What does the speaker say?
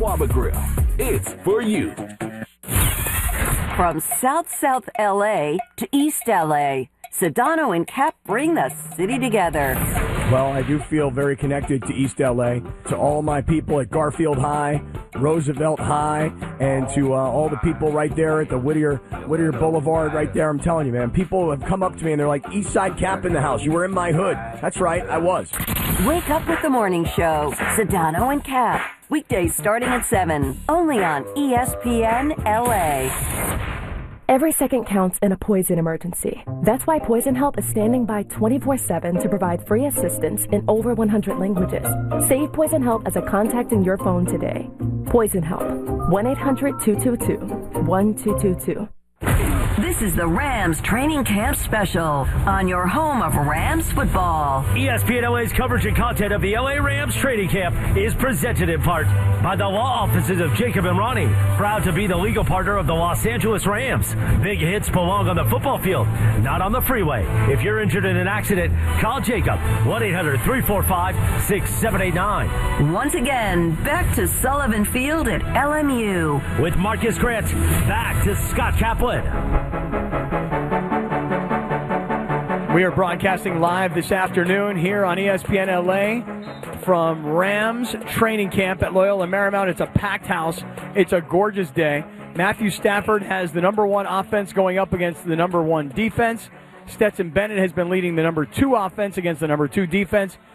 Waba Grill. It's for you. From South LA to East LA, Sedano and Cap bring the city together. Well, I do feel very connected to East LA, to all my people at Garfield High, Roosevelt High, and to all the people right there at the Whittier Boulevard right there. I'm telling you, man, people have come up to me and they're like, East Side Cap in the house. You were in my hood. That's right, I was. Wake up with the morning show, Sedano and Cap. Weekdays starting at 7, only on ESPN LA. Every second counts in a poison emergency. That's why Poison Help is standing by 24/7 to provide free assistance in over 100 languages. Save Poison Help as a contact in your phone today. Poison Help, 1-800-222-1222. This is the Rams Training Camp Special on your home of Rams football. ESPN LA's coverage and content of the LA Rams Training Camp is presented in part by the law offices of Jacob and Ronnie, proud to be the legal partner of the Los Angeles Rams. Big hits belong on the football field, not on the freeway. If you're injured in an accident, call Jacob, 1-800-345-6789. Once again, back to Sullivan Field at LMU. With Marcus Grant, back to Scott Kaplan. We are broadcasting live this afternoon here on ESPN LA from Rams Training Camp at Loyola Marymount. It's a packed house. It's a gorgeous day. Matthew Stafford has the number 1 offense going up against the number 1 defense. Stetson Bennett has been leading the number 2 offense against the number 2 defense.